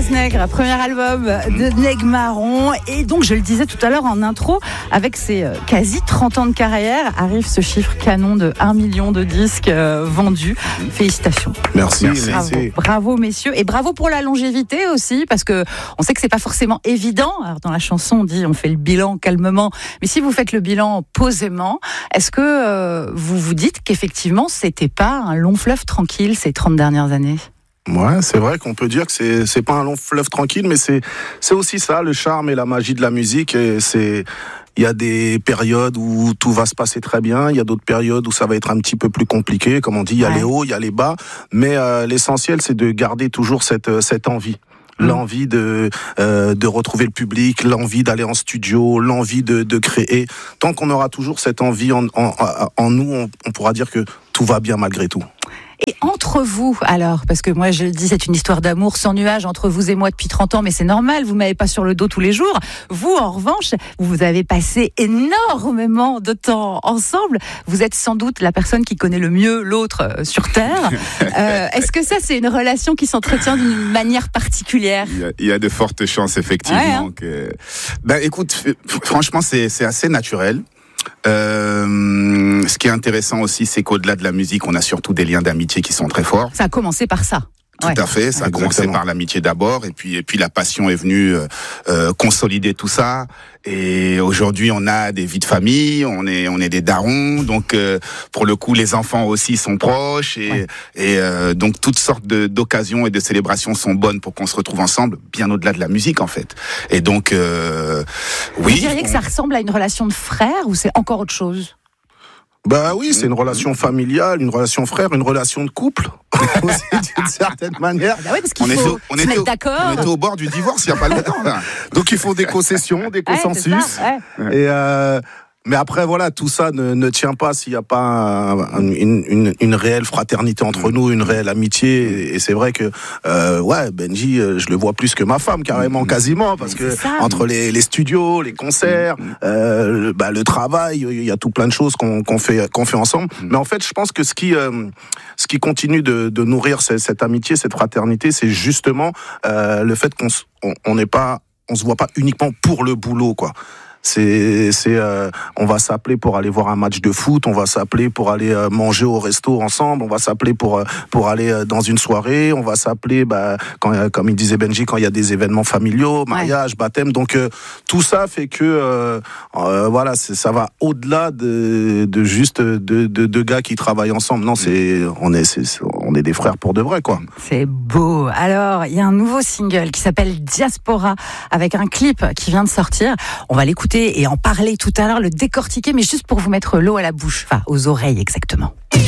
Casse Nègre, premier album de Nègre Marron. Et donc, je le disais tout à l'heure en intro, avec ses quasi 30 ans de carrière, arrive ce chiffre canon de 1 million de disques vendus. Félicitations. Merci. Bravo, messieurs. Et bravo pour la longévité aussi, parce que on sait que c'est pas forcément évident. Alors, dans la chanson, on dit on fait le bilan calmement. Mais si vous faites le bilan posément, est-ce que vous vous dites qu'effectivement, c'était pas un long fleuve tranquille ces 30 dernières années ? Ouais, c'est vrai qu'on peut dire que c'est pas un long fleuve tranquille, mais c'est aussi ça, le charme et la magie de la musique. Et il y a des périodes où tout va se passer très bien, il y a d'autres périodes où ça va être un petit peu plus compliqué. Comme on dit, il y a les hauts, il y a les bas. Mais l'essentiel, c'est de garder toujours cette envie. L'envie de retrouver le public, l'envie d'aller en studio, l'envie de créer. Tant qu'on aura toujours cette envie en nous, on pourra dire que tout va bien malgré tout. Et entre vous, alors, parce que moi je le dis, c'est une histoire d'amour sans nuage entre vous et moi depuis 30 ans, mais c'est normal, vous m'avez pas sur le dos tous les jours. Vous, en revanche, vous avez passé énormément de temps ensemble. Vous êtes sans doute la personne qui connaît le mieux l'autre sur Terre. Est-ce que ça, c'est une relation qui s'entretient d'une manière particulière ? Il y a de fortes chances, effectivement. Écoute, franchement, c'est assez naturel. Ce qui est intéressant aussi, c'est qu'au-delà de la musique, on a surtout des liens d'amitié qui sont très forts. Ça a commencé par ça. Tout à fait, ça a commencé par l'amitié d'abord, et puis la passion est venue consolider tout ça. Et aujourd'hui, on a des vies de famille, on est des darons, donc pour le coup, les enfants aussi sont proches, et donc toutes sortes d'occasions et de célébrations sont bonnes pour qu'on se retrouve ensemble, bien au-delà de la musique en fait. Et donc, oui. Vous diriez que ça ressemble à une relation de frère ou c'est encore autre chose ? Bah oui, c'est une relation familiale, une relation frère, une relation de couple, aussi d'une certaine manière. Bah oui, parce qu'il faut se mettre d'accord. On était au bord du divorce il n'y a pas longtemps. Donc il faut des concessions, des consensus. Et mais après, voilà, tout ça ne tient pas s'il n'y a pas une réelle fraternité entre nous, une réelle amitié. Et c'est vrai que, Benji, je le vois plus que ma femme, carrément, quasiment, parce que entre les studios, les concerts, le travail, il y a tout plein de choses qu'on fait ensemble. Mais en fait, je pense que ce qui continue de nourrir cette amitié, cette fraternité, c'est justement le fait qu'on se voit pas uniquement pour le boulot, quoi. On va s'appeler pour aller voir un match de foot, on va s'appeler pour aller manger au resto ensemble, on va s'appeler pour aller dans une soirée, on va s'appeler, quand, comme il disait Benji, quand il y a des événements familiaux, mariage, baptême. Donc tout ça fait que ça va au-delà de juste deux gars qui travaillent ensemble. Non, on est des frères pour de vrai, quoi. C'est beau. Alors, il y a un nouveau single qui s'appelle Diaspora avec un clip qui vient de sortir. On va l'écouter et en parler tout à l'heure, le décortiquer, mais juste pour vous mettre l'eau à la bouche, enfin aux oreilles exactement.